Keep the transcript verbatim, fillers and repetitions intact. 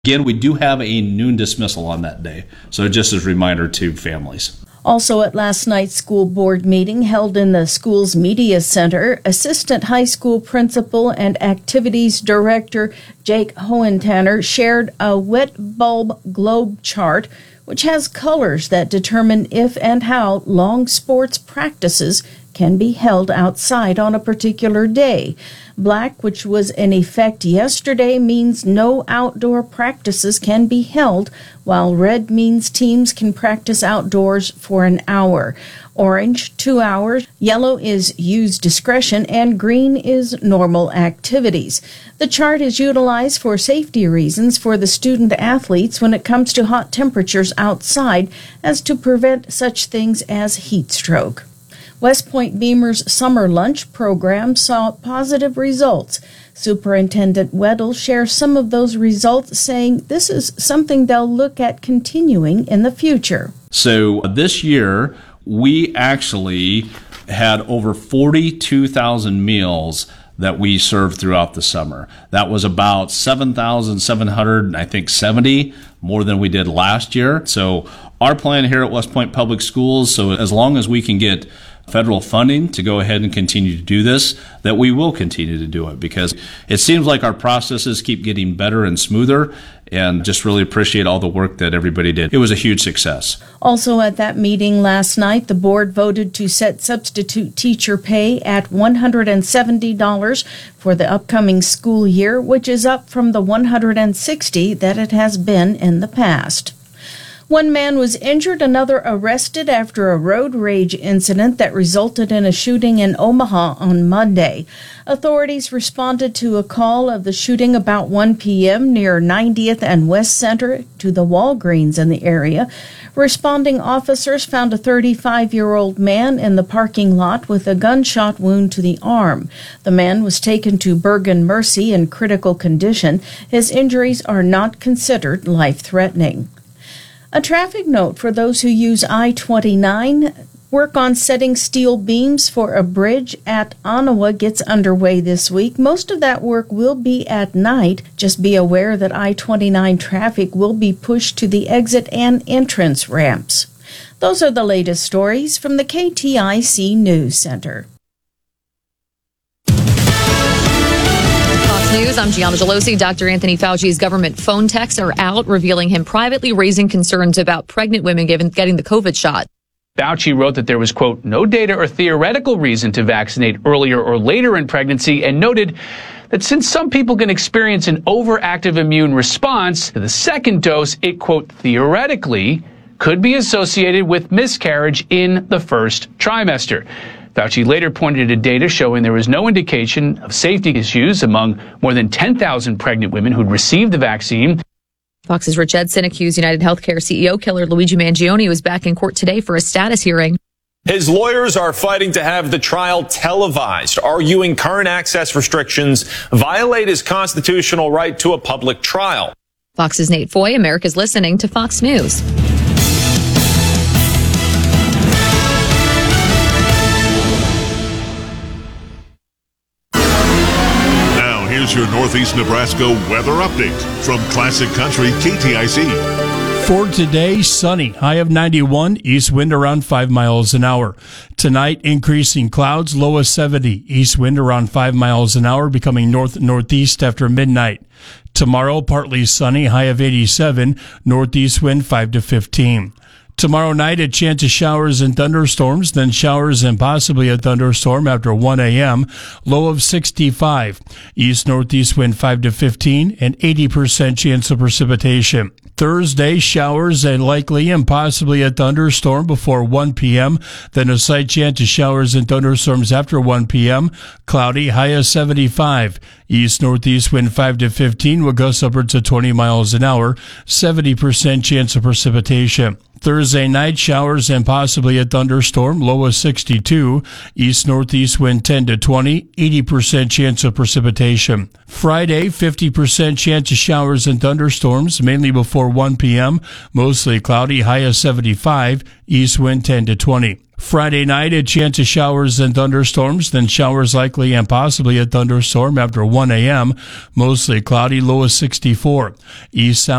Again, we do have a noon dismissal on that day, so just as a reminder to families. Also at last night's school board meeting held in the school's media center, Assistant High School Principal and Activities Director Jake Hohentanner shared a wet bulb globe chart which has colors that determine if and how long sports practices can be held outside on a particular day. Black, which was in effect yesterday, means no outdoor practices can be held, while red means teams can practice outdoors for an hour. Orange, two hours. Yellow is use discretion, and green is normal activities. The chart is utilized for safety reasons for the student athletes when it comes to hot temperatures outside, as to prevent such things as heat stroke. West Point Beamer's summer lunch program saw positive results. Superintendent Weddle shares some of those results, saying this is something they'll look at continuing in the future. So this year, we actually had over forty-two thousand meals that we served throughout the summer. That was about seven thousand seven hundred, I think, seventy more than we did last year. So our plan here at West Point Public Schools, so as long as we can get federal funding to go ahead and continue to do this, that we will continue to do it, because it seems like our processes keep getting better and smoother, and just really appreciate all the work that everybody did. It was a huge success. Also at that meeting last night, the board voted to set substitute teacher pay at one hundred seventy dollars for the upcoming school year, which is up from the one hundred sixty dollars that it has been in the past. One man was injured, another arrested after a road rage incident that resulted in a shooting in Omaha on Monday. Authorities responded to a call of the shooting about one p.m. near ninetieth and West Center to the Walgreens in the area. Responding officers found a thirty-five-year-old man in the parking lot with a gunshot wound to the arm. The man was taken to Bergen Mercy in critical condition. His injuries are not considered life-threatening. A traffic note for those who use I twenty-nine. Work on setting steel beams for a bridge at Onawa gets underway this week. Most of that work will be at night. Just be aware that I twenty-nine traffic will be pushed to the exit and entrance ramps. Those are the latest stories from the K T I C News Center. News. I'm Gianna Gelosi. Doctor Anthony Fauci's government phone texts are out, revealing him privately raising concerns about pregnant women given, getting the COVID shot. Fauci wrote that there was, quote, no data or theoretical reason to vaccinate earlier or later in pregnancy, and noted that since some people can experience an overactive immune response to the second dose, it, quote, theoretically could be associated with miscarriage in the first trimester. Fauci later pointed to data showing there was no indication of safety issues among more than ten thousand pregnant women who'd received the vaccine. Fox's Rich Edson accused United Healthcare C E O killer Luigi Mangione was back in court today for a status hearing. His lawyers are fighting to have the trial televised, arguing current access restrictions violate his constitutional right to a public trial. Fox's Nate Foy, America's listening to Fox News. Here's your Northeast Nebraska weather update from Classic Country K T I C. For today, sunny, high of ninety-one, east wind around five miles an hour. Tonight, increasing clouds, low of seventy, east wind around five miles an hour, becoming north-northeast after midnight. Tomorrow, partly sunny, high of eighty-seven, northeast wind five to fifteen. Tomorrow night, a chance of showers and thunderstorms, then showers and possibly a thunderstorm after one a.m., low of sixty-five. East-northeast wind five to fifteen, and eighty percent chance of precipitation. Thursday, showers and likely and possibly a thunderstorm before one p.m., then a slight chance of showers and thunderstorms after one p.m., cloudy, high of seventy-five. East-northeast wind five to fifteen will gust upwards of twenty miles an hour, seventy percent chance of precipitation. Thursday, Thursday night, showers and possibly a thunderstorm, low of sixty-two. East-northeast wind ten to twenty, eighty percent chance of precipitation. Friday, fifty percent chance of showers and thunderstorms, mainly before one p.m. Mostly cloudy, high of seventy-five. East wind ten to twenty. Friday night, a chance of showers and thunderstorms, then showers likely and possibly a thunderstorm after one a.m. Mostly cloudy, low of sixty-four. East sound